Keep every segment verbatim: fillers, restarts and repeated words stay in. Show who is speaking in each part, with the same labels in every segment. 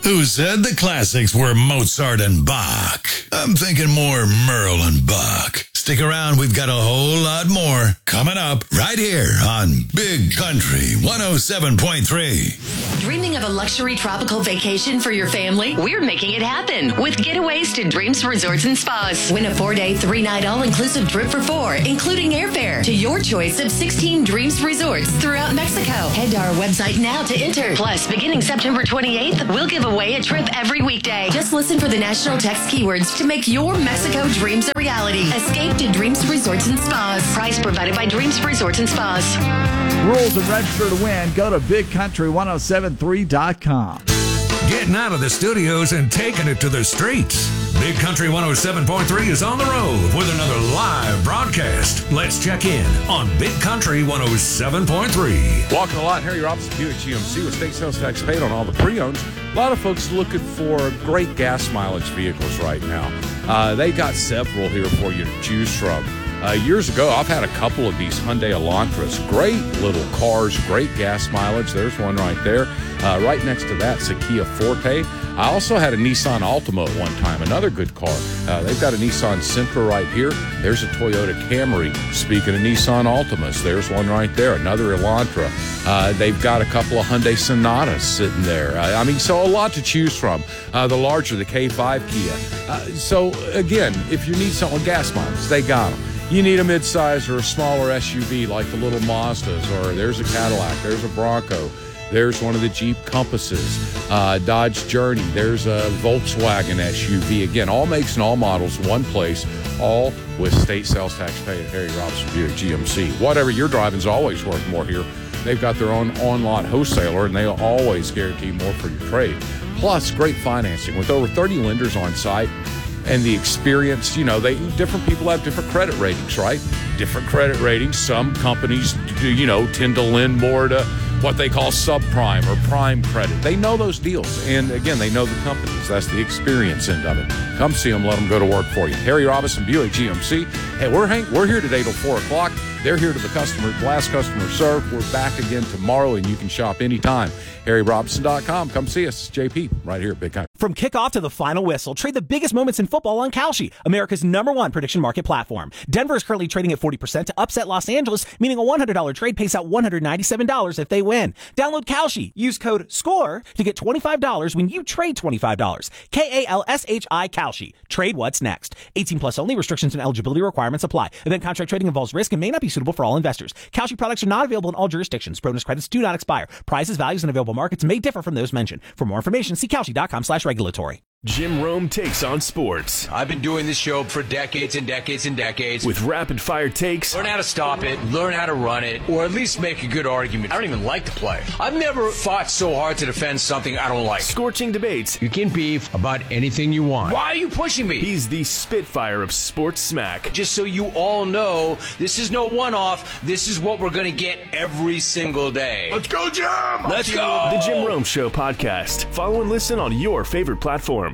Speaker 1: Who said the classics were Mozart and Bach? I'm thinking more Merle and Buck. Stick around, we've got a whole lot more coming up right here on Big Country one oh seven point three.
Speaker 2: Dreaming of a luxury tropical vacation for your family? We're making it happen with Getaways to Dreams Resorts and Spas. Win a four-day, three-night all-inclusive trip for four, including airfare, to your choice of sixteen Dreams Resorts throughout Mexico. Head to our website now to enter. Plus, beginning September twenty-eighth, we'll give away a trip every weekday. Just listen for the national text keywords to make your Mexico dreams a reality. Escape to Dreams Resorts and Spas. Price provided by Dreams Resorts and Spas.
Speaker 3: Rules and register to win. Go to big country ten seventy-three dot com.
Speaker 4: Getting out of the studios and taking it to the streets. Big Country one oh seven point three is on the road with another live broadcast. Let's check in on Big Country one oh seven point three.
Speaker 5: Walking the lot, Harry Robinson, Buick G M C with state sales tax paid on all the pre-owns. A lot of folks looking for great gas mileage vehicles right now. Uh, they got several here for you to choose from. Uh, years ago, I've had a couple of these Hyundai Elantras. Great little cars, great gas mileage. There's one right there. Uh, right next to that, it's a Kia Forte. I also had a Nissan Altima at one time, another good car. Uh, they've got a Nissan Sentra right here. There's a Toyota Camry. Speaking of Nissan Altimas, there's one right there, another Elantra. Uh, they've got a couple of Hyundai Sonatas sitting there. Uh, I mean, so a lot to choose from. Uh, the larger, the K five Kia. Uh, so, again, if you need something with gas mileage, they got them. You need a midsize or a smaller S U V like the little Mazdas, or there's a Cadillac, there's a Bronco, there's one of the Jeep Compasses, uh, Dodge Journey, there's a Volkswagen S U V. Again, all makes and all models, one place, all with state sales tax paid at Harry Robinson Buick G M C. Whatever you're driving is always worth more here. They've got their own on-lot wholesaler, and they always guarantee more for your trade. Plus, great financing with over thirty lenders on site. And the experience, you know, they different people have different credit ratings, right? Different credit ratings. Some companies, you know, tend to lend more to what they call subprime or prime credit. They know those deals. And, again, they know the companies. That's the experience end of it. Come see them. Let them go to work for you. Harry Robinson, Buick G M C. Hey, we're, hang- we're here today till four o'clock. They're here to the customer, last customer served. We're back again tomorrow, and you can shop anytime. Harry Robinson dot com. Come see us. J P, right here at Big Country.
Speaker 6: From kickoff to the final whistle, trade the biggest moments in football on Kalshi, America's number one prediction market platform. Denver is currently trading at forty percent to upset Los Angeles, meaning a one hundred dollars trade pays out one hundred ninety-seven dollars if they win. Download Kalshi. Use code SCORE to get twenty-five dollars when you trade twenty-five dollars. K A L S H I Kalshi. Trade what's next. eighteen plus only. Restrictions and eligibility requirements apply. Event contract trading involves risk and may not be suitable for all investors. Kalshi products are not available in all jurisdictions. Bonus credits do not expire. Prices, values, and available markets may differ from those mentioned. For more information, see Kalshi dot com slash regulatory.
Speaker 7: Jim Rome takes on sports.
Speaker 8: I've been doing this show for decades and decades and decades.
Speaker 7: With rapid-fire takes.
Speaker 8: Learn how to stop it, learn how to run it, or at least make a good argument. I don't even like the play. I've never fought so hard to defend something I don't like.
Speaker 7: Scorching debates.
Speaker 8: You can beef about anything you want. Why are you pushing me?
Speaker 7: He's the Spitfire of sports smack.
Speaker 8: Just so you all know, this is no one-off. This is what we're going to get every single day.
Speaker 5: Let's go, Jim!
Speaker 8: Let's go!
Speaker 7: The Jim Rome Show podcast. Follow and listen on your favorite platform.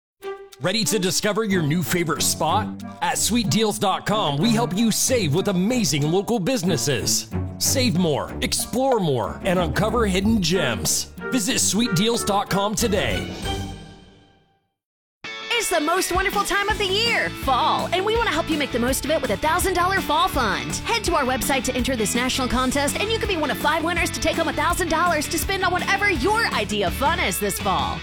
Speaker 9: Ready to discover your new favorite spot? At sweet deals dot com, we help you save with amazing local businesses. Save more, explore more, and uncover hidden gems. Visit sweet deals dot com today.
Speaker 10: It's the most wonderful time of the year, fall, and we want to help you make the most of it with a one thousand dollars Fall Fund. Head to our website to enter this national contest, and you could be one of five winners to take home one thousand dollars to spend on whatever your idea of fun is this fall.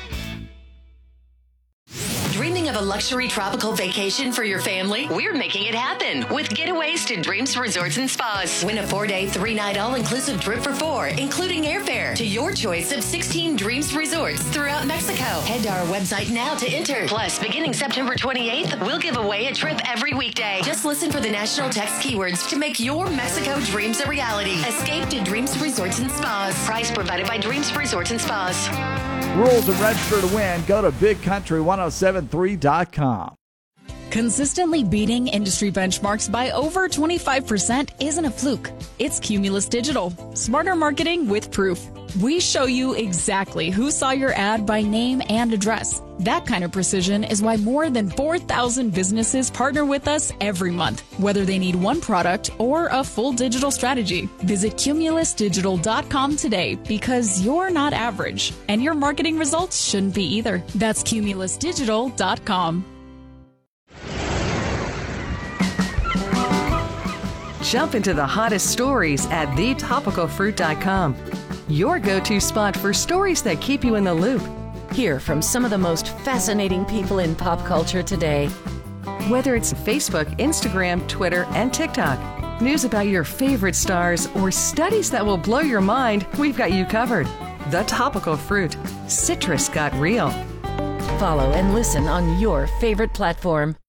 Speaker 2: Dreaming of a luxury tropical vacation for your family? We're making it happen with Getaways to Dreams Resorts and Spas. Win a four-day, three-night all-inclusive trip for four, including airfare, to your choice of sixteen Dreams Resorts throughout Mexico. Head to our website now to enter. Plus, beginning September twenty-eighth, we'll give away a trip every weekday. Just listen for the national text keywords to make your Mexico dreams a reality. Escape to Dreams Resorts and Spas. Price provided by Dreams Resorts and Spas.
Speaker 3: Rules and register to win. Go to big country ten seventy-three dot com.
Speaker 11: Consistently beating industry benchmarks by over twenty-five percent isn't a fluke. It's Cumulus Digital. Smarter marketing with proof. We show you exactly who saw your ad by name and address. That kind of precision is why more than four thousand businesses partner with us every month, whether they need one product or a full digital strategy. Visit cumulus digital dot com today because you're not average, and your marketing results shouldn't be either. That's cumulus digital dot com.
Speaker 12: Jump into the hottest stories at the topical fruit dot com. Your go-to spot for stories that keep you in the loop.
Speaker 2: Hear from some of the most fascinating people in pop culture today.
Speaker 12: Whether it's Facebook, Instagram, Twitter, and TikTok, news about your favorite stars, or studies that will blow your mind, we've got you covered. The Topical Fruit. Citrus got real.
Speaker 2: Follow and listen on your favorite platform.